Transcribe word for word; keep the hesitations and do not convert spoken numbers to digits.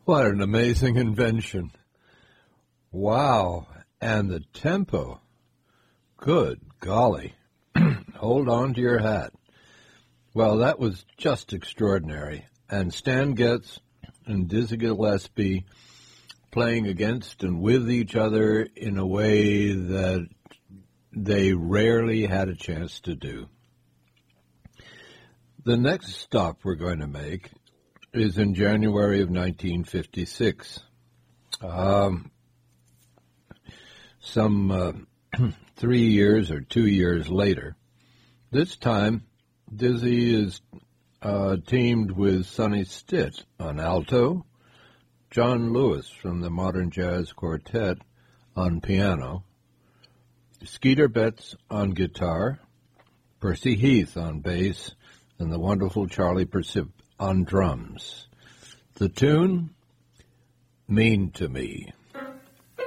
What an amazing invention. Wow. And the tempo. Good golly. Hold on to your hat. Well, that was just extraordinary. And Stan Getz and Dizzy Gillespie playing against and with each other in a way that they rarely had a chance to do. The next stop we're going to make is in January of nineteen fifty-six. Um, some uh, three years or two years later. This time, Dizzy is uh, teamed with Sonny Stitt on alto, John Lewis from the Modern Jazz Quartet on piano, Skeeter Betts on guitar, Percy Heath on bass, and the wonderful Charlie Persip on drums. The tune, Mean to Me.